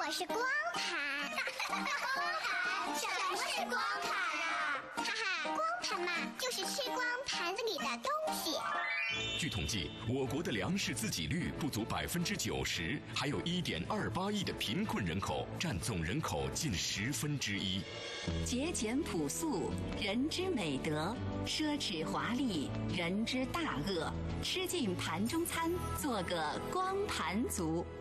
我是光盘。光盘？什么是光盘啊？哈哈，光盘嘛，就是吃光盘子里的东西。 据统计，我国的粮食自给率不足90%，还有1.28亿的贫困人口，占总人口近1/10。 节俭朴素，人之美德；奢侈华丽，人之大恶。吃尽盘中餐，做个光盘族。